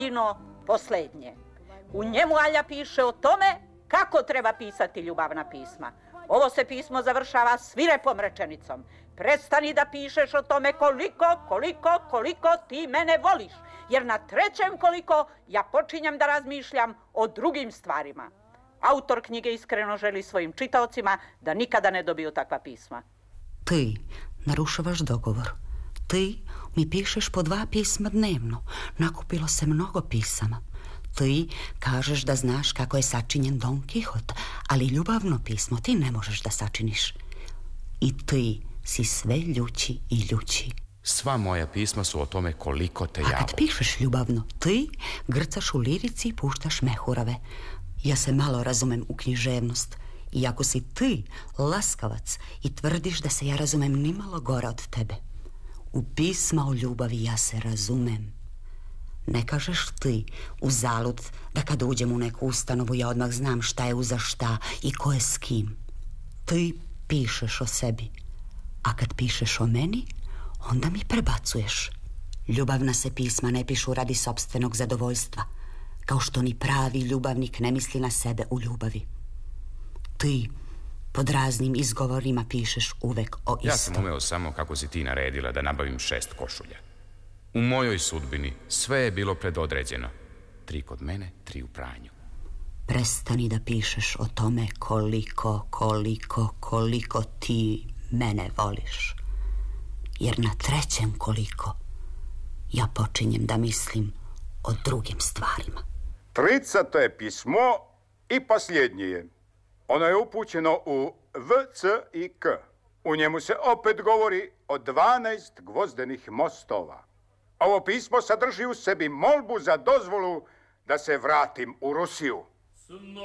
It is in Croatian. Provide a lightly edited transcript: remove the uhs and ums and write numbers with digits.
Posljednje. U njemu Alja piše o tome kako treba pisati ljubavna pisma. Ovo se pismo završava svirepom rečenicom. Prestani da pišeš o tome koliko ti mene voliš. Jer na trećem koliko ja počinjem da razmišljam o drugim stvarima. Autor knjige iskreno želi svojim čitaocima da nikada ne dobiju takva pisma. Ti narušavaš dogovor. Ti mi pišeš po 2 pisma dnevno. Nakupilo se mnogo pisama. Ti kažeš da znaš kako je sačinjen Don Kihot, ali ljubavno pismo ti ne možeš da sačiniš. I ti si sve ljući i ljući. Sva moja pisma su o tome koliko te ja volim. A kad pišeš ljubavno, ti grcaš u lirici i puštaš mehurave. Ja se malo razumem u književnost. I ako si ti laskavac i tvrdiš da se ja razumem nimalo gore od tebe, u pisma o ljubavi ja se razumem. Ne kažeš ti uzalud da kad uđem u neku ustanovu ja odmah znam šta je uza šta i ko je s kim. Ti pišeš o sebi, a kad pišeš o meni, onda mi prebacuješ. Ljubavna se pisma ne pišu radi sopstvenog zadovoljstva, kao što ni pravi ljubavnik ne misli na sebe u ljubavi. Ti pod raznim izgovorima pišeš uvek o istom. Ja sam umeo samo kako si ti naredila da nabavim 6 košulja. U mojoj sudbini sve je bilo predodređeno. 3 kod mene, 3 u pranju. Prestani da pišeš o tome koliko ti mene voliš. Jer na trećem koliko ja počinjem da mislim o drugim stvarima. 30. je pismo i posljednje. Ono je upućeno u V, C i K. U njemu se opet govori o 12 gvozdenih mostova. Ovo pismo sadrži u sebi molbu za dozvolu da se vratim u Rusiju.